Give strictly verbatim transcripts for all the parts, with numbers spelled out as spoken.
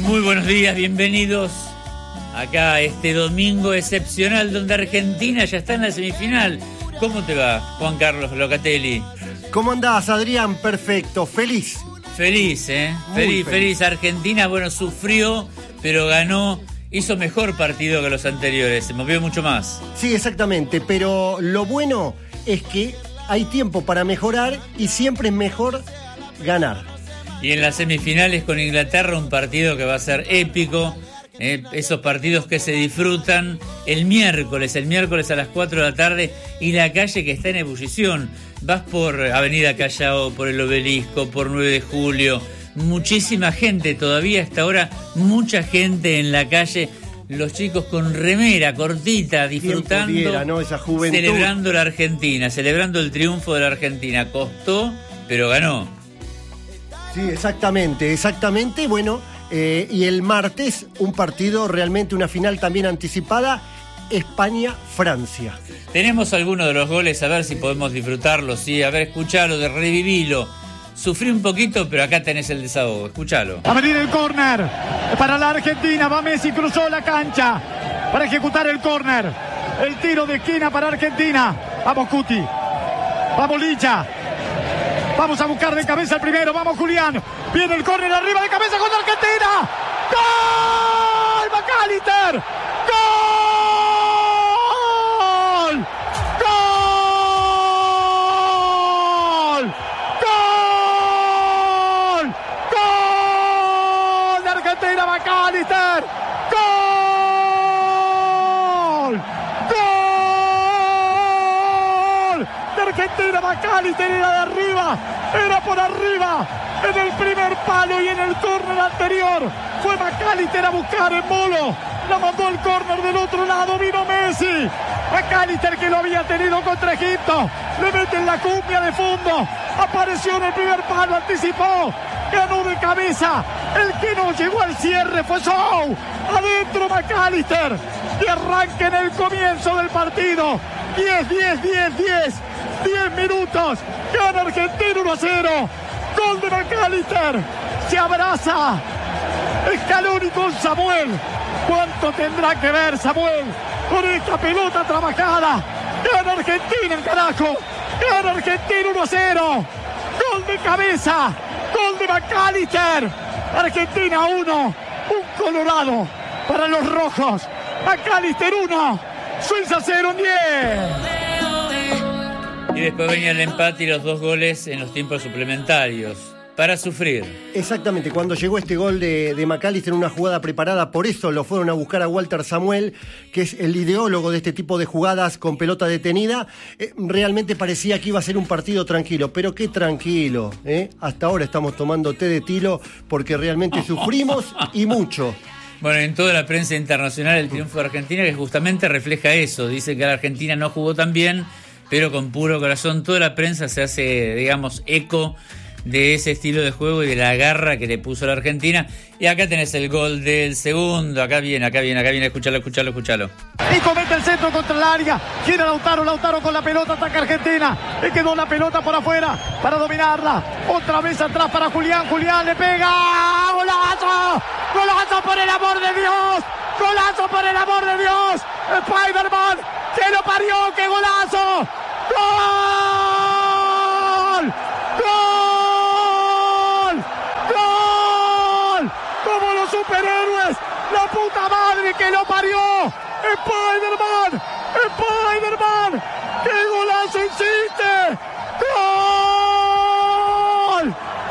Muy buenos días, bienvenidos acá este domingo excepcional donde Argentina ya está en la semifinal. ¿Cómo te va, Juan Carlos Locatelli? ¿Cómo andás, Adrián? Perfecto, feliz. Feliz, ¿eh? Feliz, feliz, feliz. Argentina, bueno, sufrió, pero ganó. Hizo mejor partido que los anteriores, se movió mucho más. Sí, exactamente, pero lo bueno es que hay tiempo para mejorar y siempre es mejor ganar. Y en las semifinales con Inglaterra, un partido que va a ser épico, eh, esos partidos que se disfrutan el miércoles, el miércoles a las cuatro de la tarde, y la calle que está en ebullición. Vas por Avenida Callao, por el Obelisco, por nueve de julio, muchísima gente, todavía hasta ahora mucha gente en la calle, los chicos con remera cortita, disfrutando, pudiera, ¿no? Esa juventud. Celebrando la Argentina, celebrando el triunfo de la Argentina. Costó, pero ganó. Sí, exactamente, exactamente. Bueno, eh, y el martes un partido, realmente una final también anticipada, España-Francia. Tenemos algunos de los goles, a ver si podemos disfrutarlos, sí, a ver, escuchalo, de revivilo. Sufrí un poquito, pero acá tenés el desahogo, escuchalo. A venir el córner para la Argentina, va Messi, cruzó la cancha para ejecutar el córner. El tiro de esquina para Argentina. Vamos Cuti, vamos Licha. Vamos a buscar de cabeza el primero, vamos Julián. Viene el córner arriba de cabeza contra Argentina. ¡Gol! ¡McAllister! ¡Gol! ¡Gol! ¡Gol! ¡Gol! De Argentina, McAllister. ¡Gol! ¡Gol! De Argentina, McAllister era de arriba. Era por arriba, en el primer palo y en el córner anterior. Fue McAllister a buscar en Molo. La mandó el córner del otro lado, vino Messi. McAllister, que lo había tenido contra Egipto, le mete en la cumbia de fondo. Apareció en el primer palo, anticipó, ganó de cabeza. El que no llegó al cierre fue Sow. Adentro McAllister. Y arranca en el comienzo del partido. diez, diez, diez, diez. diez minutos. Gana Argentina uno a cero. Gol de McAllister. Se abraza Scaloni con Samuel. ¿Cuánto tendrá que ver Samuel con esta pelota trabajada? Gana Argentina, carajo. Gana Argentina uno a cero. Gol de cabeza. Gol de McAllister. Argentina uno. Un colorado para los rojos. McAllister uno. Suiza cero en diez. Y después venía el empate y los dos goles en los tiempos suplementarios. Para sufrir. Exactamente, cuando llegó este gol de, de McAllister en una jugada preparada, por eso lo fueron a buscar a Walter Samuel, que es el ideólogo de este tipo de jugadas con pelota detenida. Eh, realmente parecía que iba a ser un partido tranquilo, pero qué tranquilo, ¿eh? Hasta ahora estamos tomando té de tilo porque realmente sufrimos y mucho. Bueno, en toda la prensa internacional el triunfo de Argentina, que justamente refleja eso. Dice que la Argentina no jugó tan bien, pero con puro corazón. Toda la prensa se hace, digamos, eco de ese estilo de juego y de la garra que le puso la Argentina. Y acá tenés el gol del segundo. Acá viene, acá viene, acá viene. Escuchalo, escuchalo, escuchalo. Y comete el centro contra el área. Gira Lautaro, Lautaro con la pelota, ataca Argentina. Le quedó la pelota por afuera para dominarla. Otra vez atrás para Julián. Julián le pega. ¡Golazo! ¡Golazo por el amor de Dios! ¡Golazo por el amor de Dios! ¡Spider-Man! ¡Que lo parió! ¡Qué golazo! ¡Gol! ¡Gol! ¡Gol! ¡Como los superhéroes! ¡La puta madre que lo parió! ¡Spider-Man! ¡Spider-Man! ¡Qué golazo hiciste! ¡Gol!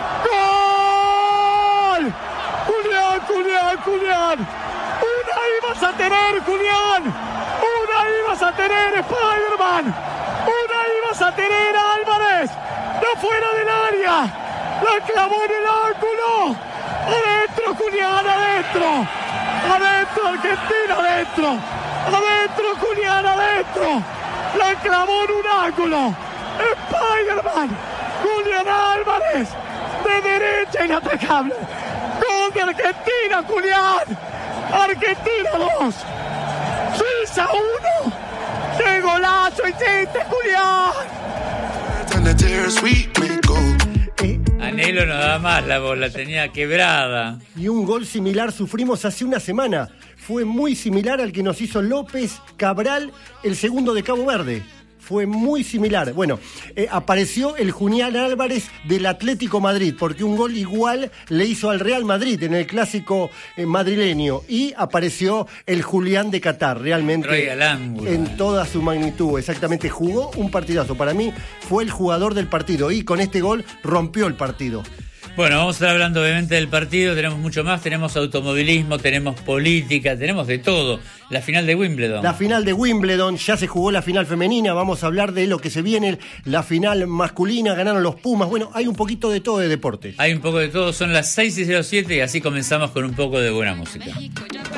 ¡Gol! ¡Julián, Julián, Julián! ¡Una ibas a tener, Julián! ¡Una ibas a tener, Spider-Man! ¡Una ibas a tener, Álvarez! ¡De fuera del área! ¡La clavó en el ángulo! ¡Adentro, Julián, adentro! ¡Adentro, Argentina, adentro! ¡Adentro, Julián, adentro! ¡La clavó en un ángulo! ¡Spider-Man! ¡Julián Álvarez! ¡De derecha inatacable! ¡Gol de Argentina, Julián! ¡Argentina dos! ¡Suiza uno! ¡Qué golazo hiciste, Julián! Eh, Canelo no daba más la bola, tenía quebrada. Y un gol similar sufrimos hace una semana. Fue muy similar al que nos hizo López Cabral, el segundo de Cabo Verde. Fue muy similar. Bueno, eh, apareció el Julián Álvarez del Atlético Madrid, porque un gol igual le hizo al Real Madrid en el clásico eh, madrileño. Y apareció el Julián de Qatar, realmente en toda su magnitud. Exactamente, jugó un partidazo. Para mí fue el jugador del partido y con este gol rompió el partido. Bueno, vamos a estar hablando obviamente del partido, tenemos mucho más, tenemos automovilismo, tenemos política, tenemos de todo. La final de Wimbledon. La final de Wimbledon, ya se jugó la final femenina, vamos a hablar de lo que se viene, la final masculina, ganaron los Pumas, bueno, hay un poquito de todo de deportes. Hay un poco de todo, son las seis y cero siete y así comenzamos con un poco de buena música.